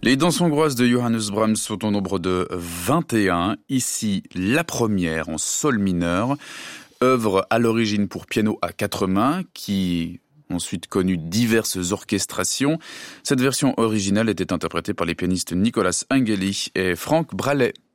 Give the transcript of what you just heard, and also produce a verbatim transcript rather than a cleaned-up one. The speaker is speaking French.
Les danses hongroises de Johannes Brahms sont au nombre de vingt et un. Ici, la première en sol mineur, œuvre à l'origine pour piano à quatre mains qui ensuite connu diverses orchestrations. Cette version originale était interprétée par les pianistes Nicolas Angeli et Frank Bralet.